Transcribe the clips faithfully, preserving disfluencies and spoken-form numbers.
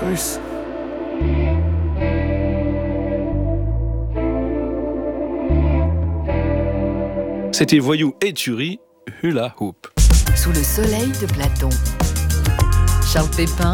Bruce. C'était Voyou et Tuerie, Hula Hoop. Sous le soleil de Platon. Charles Pépin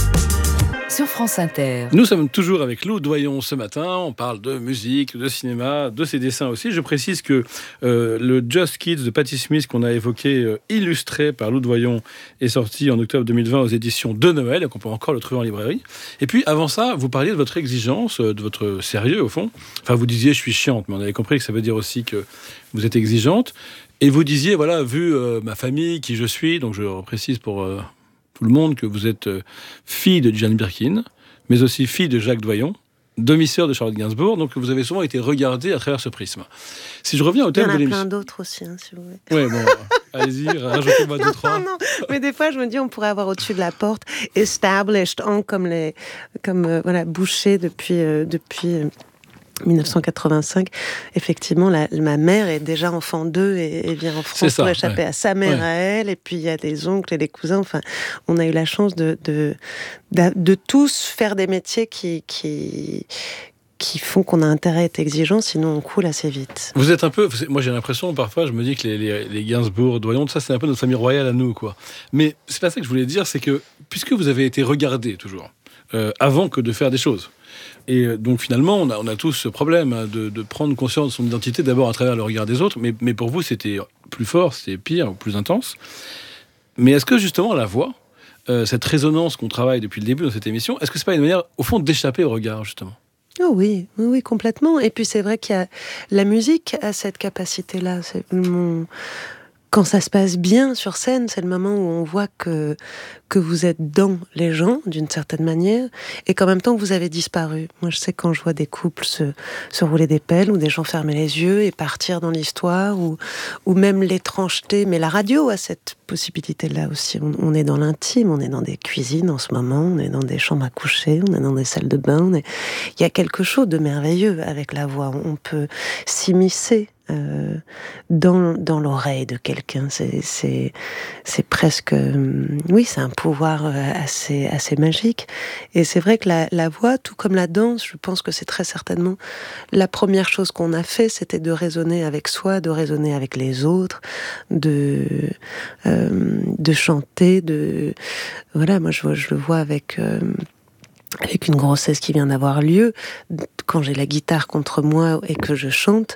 sur France Inter. Nous sommes toujours avec Lou Doyon ce matin. On parle de musique, de cinéma, de ses dessins aussi. Je précise que euh, le Just Kids de Patti Smith qu'on a évoqué, euh, illustré par Lou Doyon, est sorti en octobre deux mille vingt aux éditions de Noël, donc on peut encore le trouver en librairie. Et puis avant ça, vous parliez de votre exigence, de votre sérieux au fond. Enfin, vous disiez je suis chiante, mais on avait compris que ça veut dire aussi que vous êtes exigeante. Et vous disiez, voilà, vu euh, ma famille, qui je suis, donc je précise pour euh, tout le monde que vous êtes euh, fille de Jane Birkin, mais aussi fille de Jacques Doyon, demi-sœur de Charlotte Gainsbourg, donc vous avez souvent été regardée à travers ce prisme. Si je reviens au thème de l'émission... Il y en a plein d'autres aussi, hein, si vous voulez. Oui, bon, allez-y, rajoutez-moi deux, trois. Non, non, mais des fois, je me dis, on pourrait avoir au-dessus de la porte « established » en comme, les, comme euh, voilà, bouché depuis... Euh, depuis euh, dix-neuf cent quatre-vingt-cinq, effectivement, la, ma mère est déjà enfant d'eux et, et vient en France ça, pour échapper ouais. à sa mère, ouais. à elle, et puis il y a des oncles et des cousins. Enfin, on a eu la chance de, de, de, de tous faire des métiers qui, qui, qui font qu'on a intérêt à être exigeant, sinon on coule assez vite. Vous êtes un peu... Moi, j'ai l'impression, parfois, je me dis que les, les, les Gainsbourg, Doyon, tout ça, c'est un peu notre famille royale à nous, quoi. Mais c'est pas ça que je voulais dire, c'est que, puisque vous avez été regardé, toujours, euh, avant que de faire des choses, et donc finalement, on a, on a tous ce problème hein, de, de prendre conscience de son identité d'abord à travers le regard des autres, mais, mais pour vous, c'était plus fort, c'était pire, plus intense. Mais est-ce que justement la voix, euh, cette résonance qu'on travaille depuis le début de cette émission, est-ce que c'est pas une manière, au fond, d'échapper au regard, justement ? Oh oui, oui, oui, complètement. Et puis c'est vrai qu'il y a la musique a cette capacité-là. C'est mon... Quand ça se passe bien sur scène, c'est le moment où on voit que, que vous êtes dans les gens, d'une certaine manière, et qu'en même temps, vous avez disparu. Moi, je sais quand je vois des couples se, se rouler des pelles, ou des gens fermer les yeux et partir dans l'histoire, ou, ou même l'étrangeté. Mais la radio a cette possibilité-là aussi. On, on est dans l'intime, on est dans des cuisines en ce moment, on est dans des chambres à coucher, on est dans des salles de bain. On est... Il y a quelque chose de merveilleux avec la voix. On peut s'immiscer Euh, dans, dans l'oreille de quelqu'un. C'est, c'est, c'est presque... Euh, oui, c'est un pouvoir euh, assez, assez magique. Et c'est vrai que la, la voix, tout comme la danse, je pense que c'est très certainement la première chose qu'on a fait, c'était de raisonner avec soi, de raisonner avec les autres, de, euh, de chanter, de... Voilà, moi je, je le vois avec... Euh, avec une grossesse qui vient d'avoir lieu, quand j'ai la guitare contre moi et que je chante,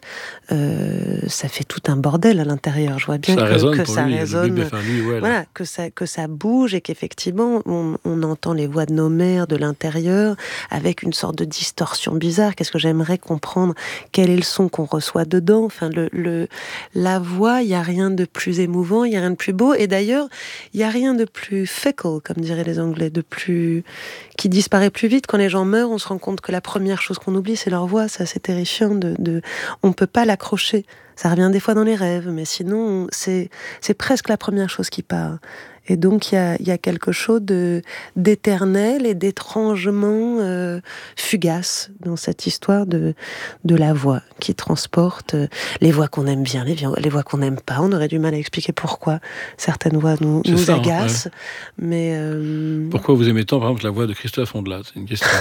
euh, ça fait tout un bordel à l'intérieur. Je vois bien ça que, résonne que pour ça lui, résonne, le bébé, enfin, lui, ouais, voilà, que ça que ça bouge et qu'effectivement on, on entend les voix de nos mères de l'intérieur avec une sorte de distorsion bizarre. Qu'est-ce que j'aimerais comprendre ? Quel est le son qu'on reçoit dedans ? Enfin, le, le la voix, il y a rien de plus émouvant, il y a rien de plus beau. Et d'ailleurs, il y a rien de plus fickle, comme diraient les Anglais, de plus qui disparaît plus vite. Quand les gens meurent, on se rend compte que la première chose qu'on oublie, c'est leur voix. C'est assez terrifiant. De, de... On peut pas l'accrocher. Ça revient des fois dans les rêves, mais sinon, c'est, c'est presque la première chose qui part. Et donc, il y a, y a quelque chose de, d'éternel et d'étrangement euh, fugace dans cette histoire de, de la voix qui transporte euh, les voix qu'on aime bien, les, les voix qu'on n'aime pas. On aurait du mal à expliquer pourquoi certaines voix nous, nous ça, agacent. Ouais. Mais euh... Pourquoi vous aimez tant, par exemple, la voix de Christophe Ondelat ? C'est une question.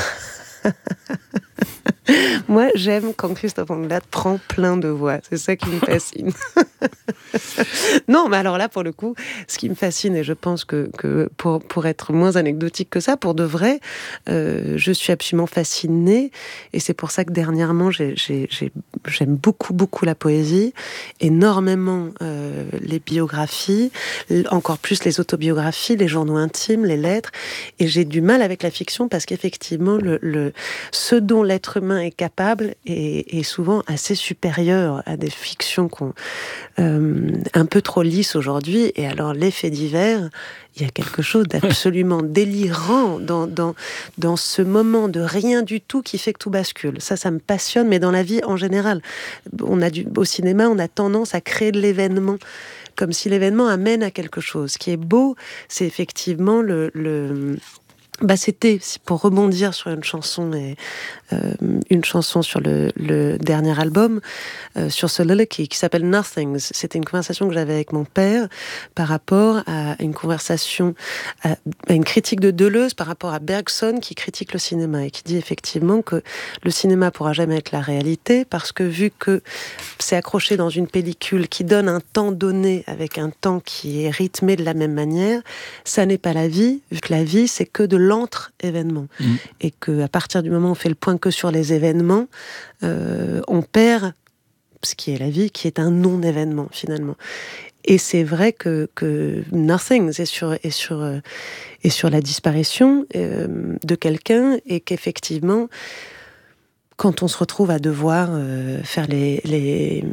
Moi, j'aime quand Christophe Ondelat prend plein de voix. C'est ça qui me fascine. Non, mais alors là, pour le coup, ce qui me fascine, et je pense que, que pour, pour être moins anecdotique que ça, pour de vrai, euh, je suis absolument fascinée. Et c'est pour ça que dernièrement, j'ai, j'ai, j'ai, j'aime beaucoup, beaucoup la poésie, énormément euh, les biographies, encore plus les autobiographies, les journaux intimes, les lettres. Et j'ai du mal avec la fiction parce qu'effectivement, le, le, ce dont l'être humain est capable est, est souvent assez supérieur à des fictions qu'on, euh, un peu trop lisses aujourd'hui. Et alors, les faits divers, il y a quelque chose d'absolument délirant dans, dans, dans ce moment de rien du tout qui fait que tout bascule. Ça, ça me passionne, mais dans la vie en général. On a du, au cinéma, on a tendance à créer de l'événement, comme si l'événement amène à quelque chose. Ce qui est beau, c'est effectivement le... le Bah c'était, pour rebondir sur une chanson et, euh, une chanson sur le, le dernier album, euh, sur Soliloquy, qui s'appelle Nothings. C'était une conversation que j'avais avec mon père par rapport à une conversation, à, à une critique de Deleuze par rapport à Bergson qui critique le cinéma et qui dit effectivement que le cinéma pourra jamais être la réalité parce que vu que c'est accroché dans une pellicule qui donne un temps donné avec un temps qui est rythmé de la même manière, ça n'est pas la vie, vu que la vie c'est que de l'entre-événement. Mmh. Et qu'à partir du moment où on fait le point que sur les événements, euh, on perd ce qui est la vie, qui est un non-événement finalement. Et c'est vrai que, que Nothing est sur, est sur, euh, est sur la disparition euh, de quelqu'un et qu'effectivement, quand on se retrouve à devoir euh, faire les... les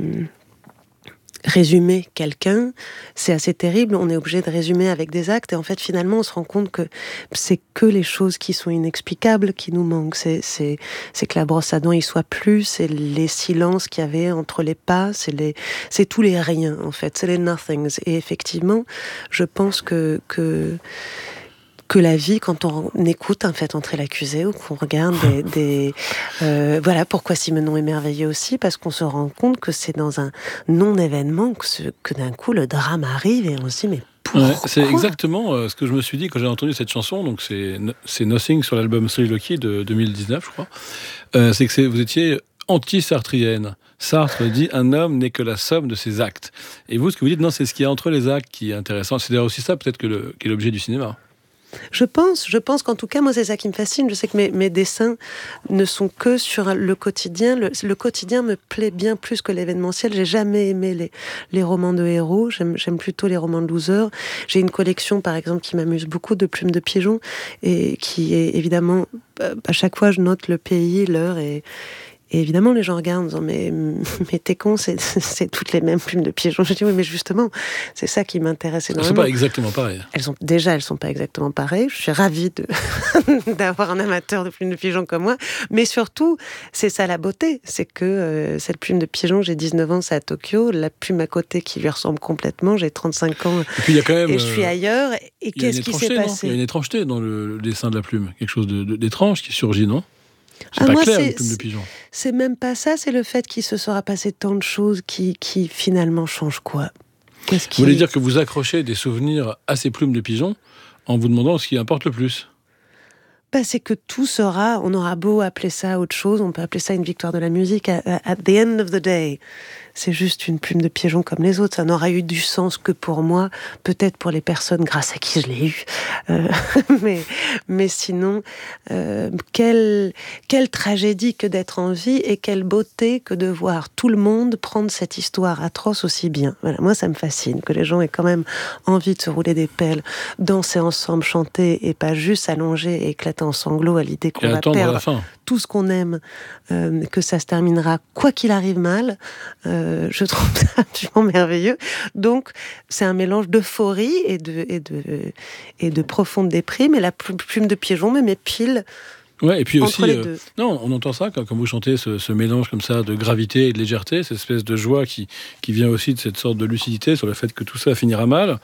résumer quelqu'un, c'est assez terrible. On est obligé de résumer avec des actes et en fait, finalement, on se rend compte que c'est que les choses qui sont inexplicables qui nous manquent. C'est, c'est, c'est que la brosse à dents y soit plus, c'est les silences qu'il y avait entre les pas, c'est, les, c'est tous les riens, en fait. C'est les nothings. Et effectivement, je pense que... que que la vie, quand on écoute un fait entrer l'accusé ou qu'on regarde des... des euh, voilà pourquoi Simenon est merveilleux aussi, parce qu'on se rend compte que c'est dans un non-événement que, ce, que d'un coup le drame arrive et on se dit mais pourquoi ? Ouais, c'est exactement euh, ce que je me suis dit quand j'ai entendu cette chanson, donc c'est, c'est Nothing sur l'album Soliloquy de deux mille dix-neuf, je crois. Euh, c'est que c'est, vous étiez anti-sartrienne. Sartre dit « Un homme n'est que la somme de ses actes ». Et vous, ce que vous dites, non, c'est ce qu'il y a entre les actes qui est intéressant. C'est d'ailleurs aussi ça, peut-être, que le, qui est l'objet du cinéma. Je pense, je pense qu'en tout cas, moi, c'est ça qui me fascine. Je sais que mes, mes dessins ne sont que sur le quotidien. Le, le quotidien me plaît bien plus que l'événementiel. J'ai jamais aimé les, les romans de héros. J'aime, j'aime plutôt les romans de losers. J'ai une collection, par exemple, qui m'amuse beaucoup de plumes de pigeons et qui est évidemment, à chaque fois, je note le pays, l'heure et Et évidemment, les gens regardent en disant « Mais, mais t'es con, c'est, c'est toutes les mêmes plumes de pigeons. » Je dis « Oui, mais justement, c'est ça qui m'intéresse énormément. » Elles sont pas exactement pareilles. Elles sont, déjà, elles sont pas exactement pareilles. Je suis ravie de, d'avoir un amateur de plumes de pigeons comme moi. Mais surtout, c'est ça la beauté. C'est que euh, cette plume de pigeon, j'ai dix-neuf ans, c'est à Tokyo. La plume à côté qui lui ressemble complètement, j'ai trente-cinq ans. Et puis il y a quand même... Et je suis ailleurs. Et qu'est-ce qui s'est passé ? Il y a une étrangeté dans le, le dessin de la plume. Quelque chose de, de, d'étrange qui surgit, non ? C'est ah, pas moi, clair, c'est, une plume de pigeon. C'est même pas ça, c'est le fait qu'il se sera passé tant de choses qui, qui finalement changent quoi. Qu'est-ce qui... Vous voulez dire que vous accrochez des souvenirs à ces plumes de pigeon en vous demandant ce qui importe le plus ? Bah, c'est que tout sera, on aura beau appeler ça autre chose, on peut appeler ça une victoire de la musique, at, at the end of the day, c'est juste une plume de pigeon comme les autres, ça n'aura eu du sens que pour moi, peut-être pour les personnes grâce à qui je l'ai eu, euh, mais, mais sinon, euh, quelle, quelle tragédie que d'être en vie et quelle beauté que de voir tout le monde prendre cette histoire atroce aussi bien. Voilà, moi ça me fascine, que les gens aient quand même envie de se rouler des pelles, danser ensemble, chanter et pas juste s'allonger et éclater en sanglots à l'idée qu'on va perdre tout ce qu'on aime, euh, que ça se terminera quoi qu'il arrive mal, euh, je trouve ça absolument merveilleux. Donc c'est un mélange d'euphorie et de, et de, et de profonde déprime, et la plume de pigeon me met pile ouais, et puis entre aussi, les euh, deux. Non, on entend ça quand, quand vous chantez ce, ce mélange comme ça de gravité et de légèreté, cette espèce de joie qui, qui vient aussi de cette sorte de lucidité sur le fait que tout ça finira mal.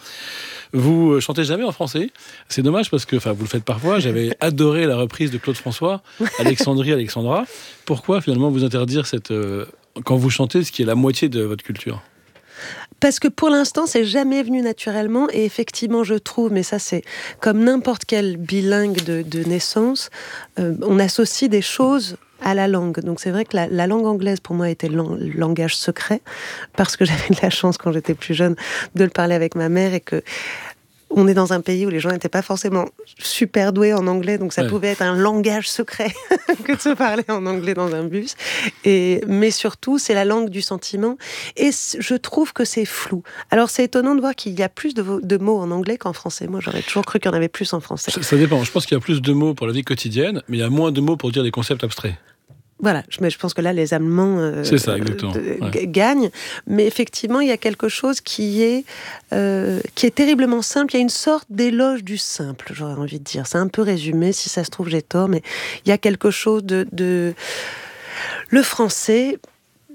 Vous chantez jamais en français. C'est dommage parce que, enfin, vous le faites parfois. J'avais adoré la reprise de Claude François, Alexandrie, Alexandra. Pourquoi finalement vous interdire cette, euh, quand vous chantez, ce qui est la moitié de votre culture ? Parce que pour l'instant, c'est jamais venu naturellement. Et effectivement, je trouve, mais ça c'est comme n'importe quel bilingue de, de naissance, euh, on associe des choses à la langue. Donc c'est vrai que la, la langue anglaise pour moi était le langage secret, parce que j'avais de la chance quand j'étais plus jeune de le parler avec ma mère, et que on est dans un pays où les gens n'étaient pas forcément super doués en anglais, donc ça ouais. pouvait être un langage secret que de se parler en anglais dans un bus. Et, mais surtout, c'est la langue du sentiment. Et je trouve que c'est flou. Alors, c'est étonnant de voir qu'il y a plus de, de mots en anglais qu'en français. Moi, j'aurais toujours cru qu'il y en avait plus en français. Ça, ça dépend. Je pense qu'il y a plus de mots pour la vie quotidienne, mais il y a moins de mots pour dire des concepts abstraits. Voilà, mais je pense que là, les Allemands euh, c'est ça, exactement. Euh, ouais. gagnent. Mais effectivement, il y a quelque chose qui est, euh, qui est terriblement simple. Il y a une sorte d'éloge du simple, j'aurais envie de dire. C'est un peu résumé, si ça se trouve, j'ai tort, mais il y a quelque chose de... de... Le français...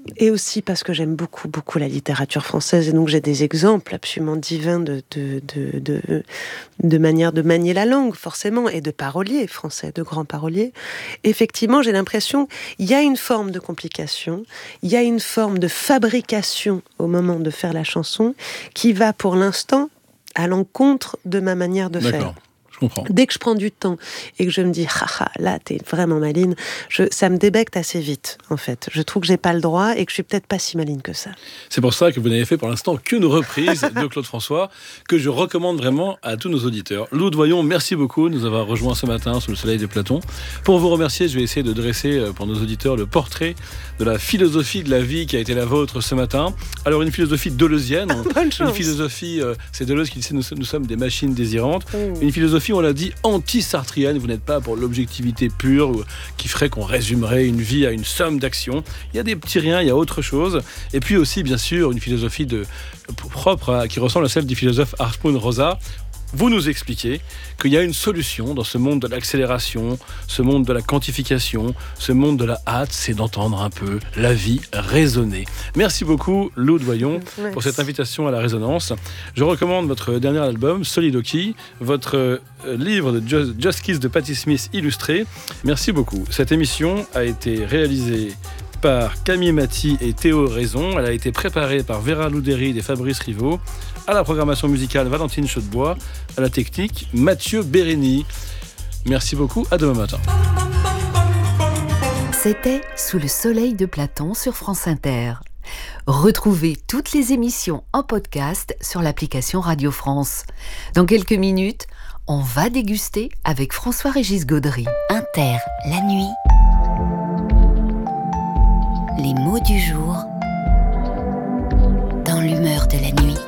Et aussi parce que j'aime beaucoup, beaucoup la littérature française, et donc j'ai des exemples absolument divins de, de, de, de, de manière de manier la langue, forcément, et de paroliers français, de grands paroliers. Effectivement, j'ai l'impression qu'il y a une forme de complication, il y a une forme de fabrication au moment de faire la chanson qui va, pour l'instant, à l'encontre de ma manière de D'accord. faire. Comprends. Dès que je prends du temps et que je me dis haha, là t'es vraiment maline, je, ça me débecte assez vite en fait. Je trouve que j'ai pas le droit et que je suis peut-être pas si maline que ça. C'est pour ça que vous n'avez fait pour l'instant qu'une reprise de Claude François que je recommande vraiment à tous nos auditeurs. Lou Doyon, merci beaucoup de nous avoir rejoints ce matin sous le soleil de Platon. Pour vous remercier, je vais essayer de dresser pour nos auditeurs le portrait de la philosophie de la vie qui a été la vôtre ce matin. Alors une philosophie deleuzienne, Bonne chance. Une philosophie, euh, c'est Deleuze qui disait nous, nous sommes des machines désirantes. Mmh. Une philosophie, on l'a dit, anti-sartrienne. Vous n'êtes pas pour l'objectivité pure ou, qui ferait qu'on résumerait une vie à une somme d'actions. Il y a des petits riens, il y a autre chose. Et puis aussi, bien sûr, une philosophie de, propre à, qui ressemble à celle du philosophe Hartmut Rosa. Vous nous expliquez qu'il y a une solution dans ce monde de l'accélération, ce monde de la quantification, ce monde de la hâte, c'est d'entendre un peu la vie raisonner. Merci beaucoup, Lou Doyon, Merci. pour cette invitation à la résonance. Je recommande votre dernier album, Soliloquy, votre euh, livre de Just, Just Kiss de Patti Smith illustré. Merci beaucoup. Cette émission a été réalisée par Camille Maty et Théo Raison. Elle a été préparée par Vera Loudéry et Fabrice Rivaud. À la programmation musicale, Valentine Chaudebois. À la technique, Mathieu Bérény. Merci beaucoup, à demain matin. C'était Sous le soleil de Platon sur France Inter. Retrouvez toutes les émissions en podcast sur l'application Radio France. Dans quelques minutes, on va déguster avec François-Régis Gaudry. Inter, la nuit. Les mots du jour dans l'humeur de la nuit.